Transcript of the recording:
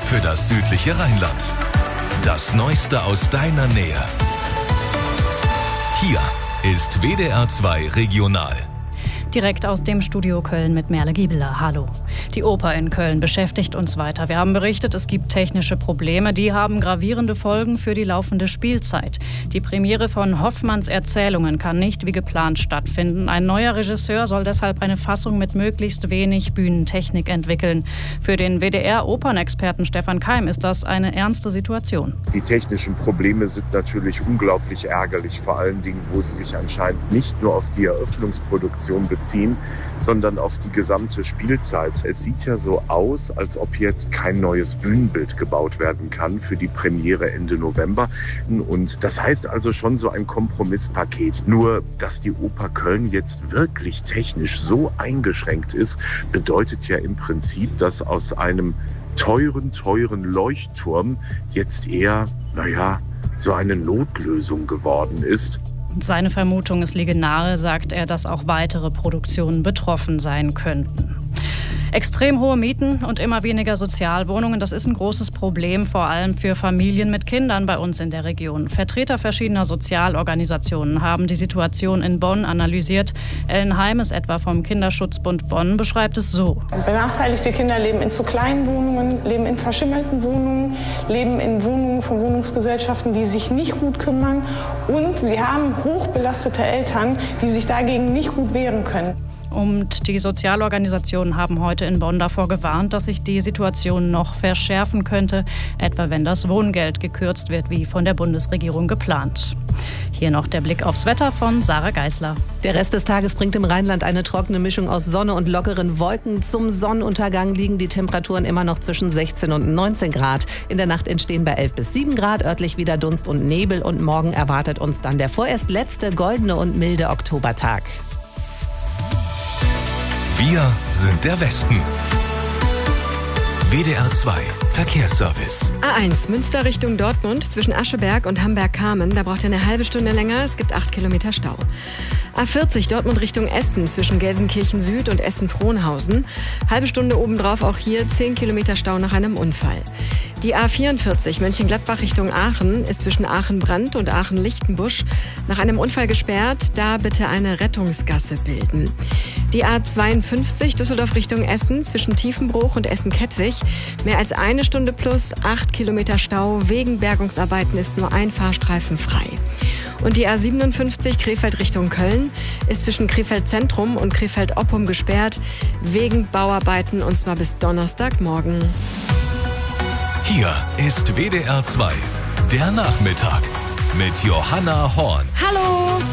für das südliche Rheinland. Das Neueste aus deiner Nähe. Hier ist WDR 2 Regional. Direkt aus dem Studio Köln mit Merle Giebeler. Hallo. Die Oper in Köln beschäftigt uns weiter. Wir haben berichtet, es gibt technische Probleme. Die haben gravierende Folgen für die laufende Spielzeit. Die Premiere von Hoffmanns Erzählungen kann nicht wie geplant stattfinden. Ein neuer Regisseur soll deshalb eine Fassung mit möglichst wenig Bühnentechnik entwickeln. Für den WDR-Opernexperten Stefan Keim ist das eine ernste Situation. Die technischen Probleme sind natürlich unglaublich ärgerlich, vor allen Dingen, wo sie sich anscheinend nicht nur auf die Eröffnungsproduktion beziehen, sondern auf die gesamte Spielzeit. Es sieht ja so aus, als ob jetzt kein neues Bühnenbild gebaut werden kann für die Premiere Ende November. Und das heißt also schon so ein Kompromisspaket. Nur, dass die Oper Köln jetzt wirklich technisch so eingeschränkt ist, bedeutet ja im Prinzip, dass aus einem teuren Leuchtturm jetzt eher, so eine Notlösung geworden ist. Seine Vermutung, es liege nahe, sagt er, dass auch weitere Produktionen betroffen sein könnten. Extrem hohe Mieten und immer weniger Sozialwohnungen, das ist ein großes Problem, vor allem für Familien mit Kindern bei uns in der Region. Vertreter verschiedener Sozialorganisationen haben die Situation in Bonn analysiert. Ellen Heimes etwa vom Kinderschutzbund Bonn beschreibt es so. Benachteiligte Kinder leben in zu kleinen Wohnungen, leben in verschimmelten Wohnungen, leben in Wohnungen von Wohnungsgesellschaften, die sich nicht gut kümmern. Und sie haben hochbelastete Eltern, die sich dagegen nicht gut wehren können. Und die Sozialorganisationen haben heute in Bonn davor gewarnt, dass sich die Situation noch verschärfen könnte, etwa wenn das Wohngeld gekürzt wird, wie von der Bundesregierung geplant. Hier noch der Blick aufs Wetter von Sarah Geisler. Der Rest des Tages bringt im Rheinland eine trockene Mischung aus Sonne und lockeren Wolken. Zum Sonnenuntergang liegen die Temperaturen immer noch zwischen 16 und 19 Grad. In der Nacht entstehen bei 11 bis 7 Grad örtlich wieder Dunst und Nebel. Und morgen erwartet uns dann der vorerst letzte goldene und milde Oktobertag. Wir sind der Westen. WDR 2 Verkehrsservice. A1 Münster Richtung Dortmund zwischen Ascheberg und Hamberg-Kamen. Da braucht ihr eine halbe Stunde länger. Es gibt 8 Kilometer Stau. A40 Dortmund Richtung Essen zwischen Gelsenkirchen Süd und Essen-Frohnhausen. Halbe Stunde obendrauf auch hier 10 Kilometer Stau nach einem Unfall. Die A44 Mönchengladbach Richtung Aachen ist zwischen Aachen-Brand und Aachen-Lichtenbusch nach einem Unfall gesperrt. Da bitte eine Rettungsgasse bilden. Die A52 Düsseldorf Richtung Essen zwischen Tiefenbruch und Essen-Kettwig. Mehr als eine Stunde plus 8 Kilometer Stau. Wegen Bergungsarbeiten ist nur ein Fahrstreifen frei. Und die A57 Krefeld Richtung Köln ist zwischen Krefeld Zentrum und Krefeld Oppum gesperrt. Wegen Bauarbeiten und zwar bis Donnerstagmorgen. Hier ist WDR 2, der Nachmittag mit Johanna Horn. Hallo!